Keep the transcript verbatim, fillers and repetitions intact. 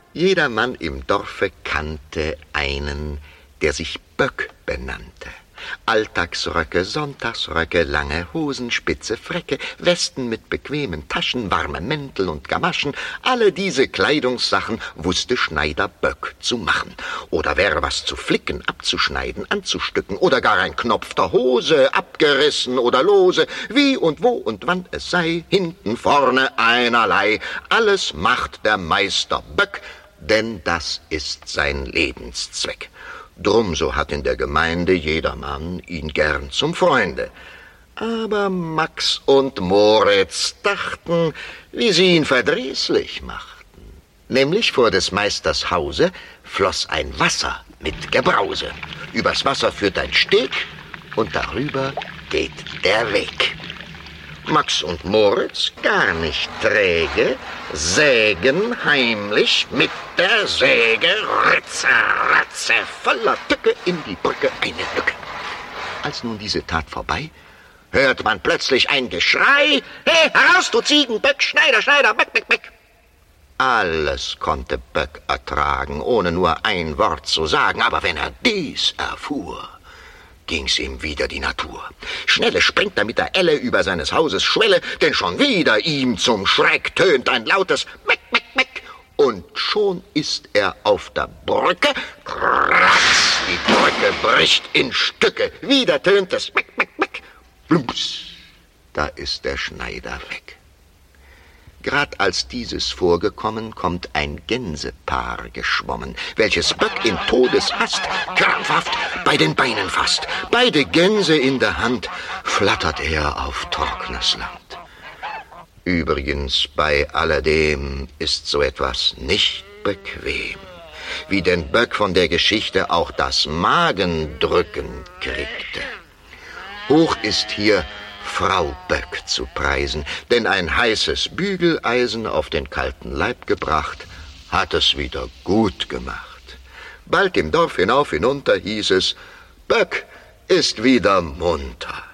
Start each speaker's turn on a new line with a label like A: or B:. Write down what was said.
A: Jedermann im Dorfe kannte einen, der sich Böck benannte. Alltagsröcke, Sonntagsröcke, lange Hosen, spitze Fräcke, Westen mit bequemen Taschen, warme Mäntel und Gamaschen, alle diese Kleidungssachen wusste Schneider Böck zu machen. Oder wäre was zu flicken, abzuschneiden, anzustücken, oder gar ein Knopf der Hose, abgerissen oder lose, wie und wo und wann es sei, hinten, vorne, einerlei. Alles macht der Meister Böck, denn das ist sein Lebenszweck. Drum, so hat in der Gemeinde jedermann ihn gern zum Freunde. Aber Max und Moritz dachten, wie sie ihn verdrießlich machten. Nämlich vor des Meisters Hause floss ein Wasser mit Gebrause. Übers Wasser führt ein Steg und darüber geht der Weg. Max und Moritz, gar nicht träge, sägen heimlich mit der Säge Ritze, Ratze, voller Tücke in die Brücke eine Lücke. Als nun diese Tat vorbei, hört man plötzlich ein Geschrei. Hey, heraus, du Ziegenböck, Schneider, Schneider, Böck, Böck, Böck. Alles konnte Böck ertragen, ohne nur ein Wort zu sagen, aber wenn er dies erfuhr, ging's ihm wieder die Natur. Schnelle springt er mit der Elle über seines Hauses Schwelle, denn schon wieder ihm zum Schreck tönt ein lautes Meck, Meck, Meck. Und schon ist er auf der Brücke. Kratz, die Brücke bricht in Stücke. Wieder tönt es Meck, Meck, Meck. Plumps, da ist der Schneider weg. Grad als dieses vorgekommen, kommt ein Gänsepaar geschwommen, welches Böck in Todeshast krampfhaft bei den Beinen fasst. Beide Gänse in der Hand flattert er auf trockenes Land. Übrigens, bei alledem ist so etwas nicht bequem, wie denn Böck von der Geschichte auch das Magendrücken kriegte. Hoch ist hier Frau Böck zu preisen, denn ein heißes Bügeleisen auf den kalten Leib gebracht, hat es wieder gut gemacht. Bald im Dorf hinauf hinunter hieß es, Böck ist wieder munter.